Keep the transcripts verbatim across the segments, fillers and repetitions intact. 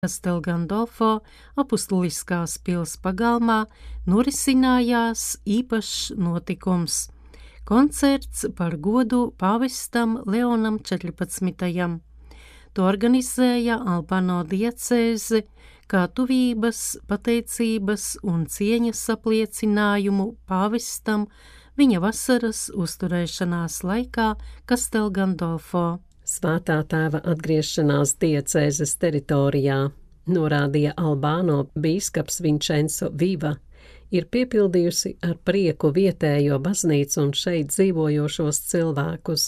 Castel Gandolfo apustuliskās pils pagalmā norisinājās īpašs notikums – koncerts par godu pāvestam Leonam četrpadsmitajam. To organizēja Albano diecēze kā tuvības, pateicības un cieņas apliecinājumu pāvestam viņa vasaras uzturēšanās laikā Castel Gandolfo. Svētā tēva atgriešanās diecēzes teritorijā, norādīja Albano bīskaps Vincenzo Viva, ir piepildījusi ar prieku vietējo baznīcu un šeit dzīvojošos cilvēkus.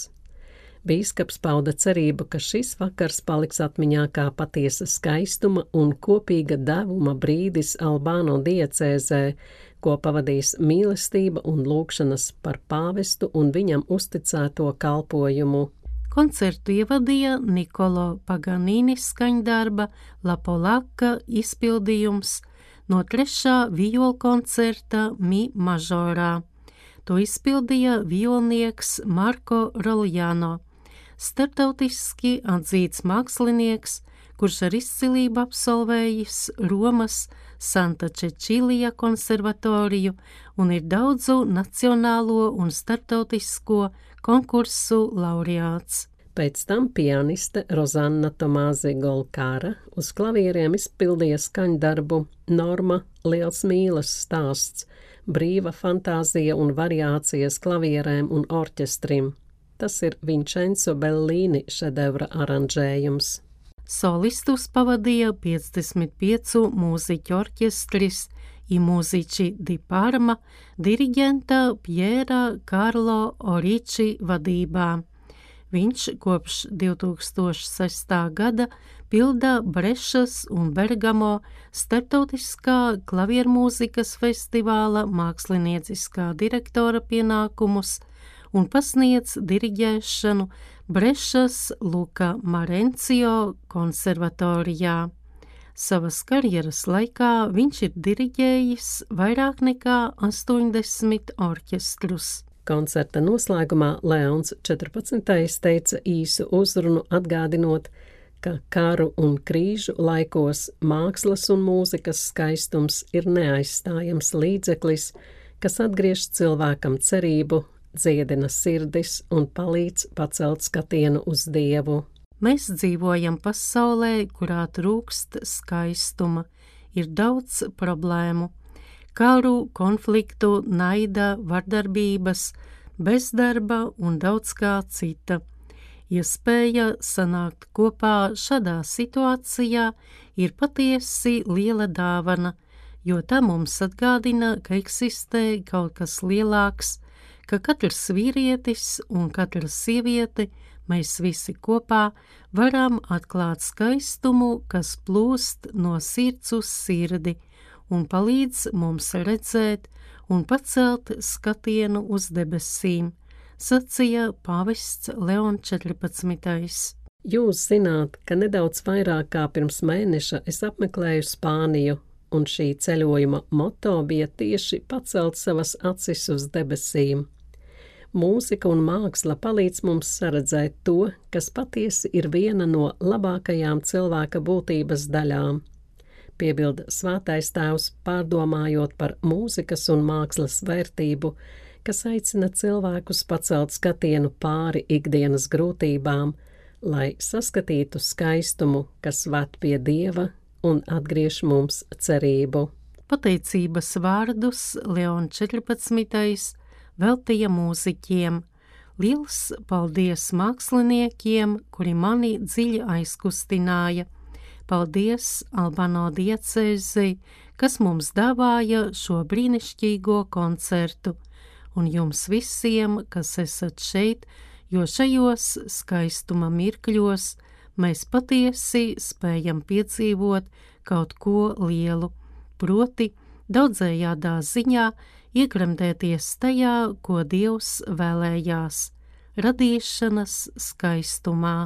Bīskaps pauda cerību, ka šis vakars paliks atmiņā kā patiesa skaistuma un kopīga devuma brīdis Albano diecēzē, ko pavadīs mīlestība un lūgšanas par pāvestu un viņam uzticēto kalpojumu. Koncertu ievadīja Nikolo Paganīni skaņdarba La Polaka izpildījums no trešā viola koncerta Mi mažorā. To izpildīja violnieks Marko Roljano, starptautiski atzīts mākslinieks, kurš ar izcilību absolvējis Romas Santa Cecilija konservatoriju un ir daudzu nacionālo un starptautisko konkursu laureāts. Pēc tam pianiste Rozanna Tomāzi Golkāra uz klavieriem izpildīja skaņdarbu Norma liels mīles stāsts, brīva fantāzija un variācijas klavierēm un orķestrim. Tas ir Vincenzo Bellini šedevra aranžējums. Solistus pavadīja piecdesmit piecu mūziķu orķestris I Musici di Parma diriģenta Piera Karlo Oriči vadībā. Viņš kopš divtūkstoš sestā gada pilda Brešas un Bergamo starptautiskā klaviermūzikas festivāla mākslinieciskā direktora pienākumus un pasniedz diriģēšanu Brešas Luka Marencio konservatorijā. Savas karjeras laikā viņš ir diriģējis vairāk nekā astoņdesmit orķestrus. Koncerta noslēgumā Leons četrpadsmitais teica īsu uzrunu atgādinot, ka karu un krīžu laikos mākslas un mūzikas skaistums ir neaizstājams līdzeklis, kas atgriež cilvēkam cerību, dziedina sirdis un palīdz pacelt skatienu uz Dievu. Mēs dzīvojam pasaulē, kurā trūkst skaistuma, ir daudz problēmu, karu, konfliktu, naida, vardarbības, bezdarba un daudz kā cita. Iespēja sanākt kopā šādā situācijā ir patiesi liela dāvana, jo tā mums atgādina, ka eksistē kaut kas lielāks, ka katrs vīrietis un katra sieviete, mēs visi kopā varam atklāt skaistumu, kas plūst no sirds uz sirdi un palīdz mums redzēt un pacelt skatienu uz debesīm, sacīja pāvests Leon četrpadsmitais. Jūs zināt, ka nedaudz vairāk kā pirms mēneša es apmeklēju Spāniju, un šī ceļojuma moto bija tieši pacelt savas acis uz debesīm. Mūzika un māksla palīdz mums saredzēt to, kas patiesi ir viena no labākajām cilvēka būtības daļām. Piebilda svētais tēvs, pārdomājot par mūzikas un mākslas vērtību, kas aicina cilvēkus pacelt skatienu pāri ikdienas grūtībām, lai saskatītu skaistumu, kas ved pie Dieva un atgriež mums cerību. Pateicības vārdus Leon četrpadsmitais veltīja mūziķiem. Liels paldies māksliniekiem, kuri mani dziļi aizkustināja. Paldies Albano diecēzei, kas mums dāvāja šo brīnišķīgo koncertu, un jums visiem, kas esat šeit, jo šajos skaistuma mirkļos mēs patiesi spējam piedzīvot kaut ko lielu, proti daudzējādā ziņā iegremdēties tajā, ko Dievs vēlējās, radīšanas skaistumā,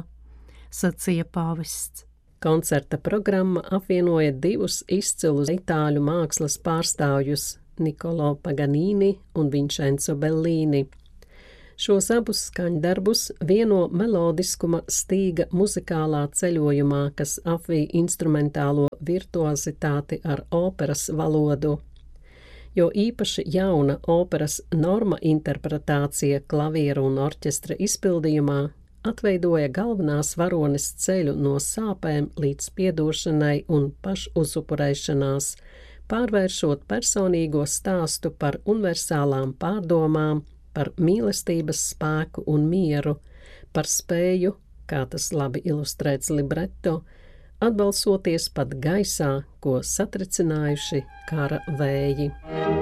sacīja pāvests. Koncerta programma apvienoja divus izcilus itāļu mākslas pārstāvjus, Nikolo Paganīni un Vincenzo Bellini. Šos abus skaņdarbus vieno melodiskuma stīga muzikālā ceļojumā, kas apvij instrumentālo virtuozitāti ar operas valodu. Jo īpaši jauna operas norma interpretācija klavieru un orķestra izpildījumā atveidoja galvenās varones ceļu no sāpēm līdz piedošanai un pašuzupurēšanās, pārvēršot personīgo stāstu par universālām pārdomām, par mīlestības spēku un mieru, par spēju, kā tas labi ilustrēts libretto, atbalsoties pat gaisā, ko satricinājuši kara vēji.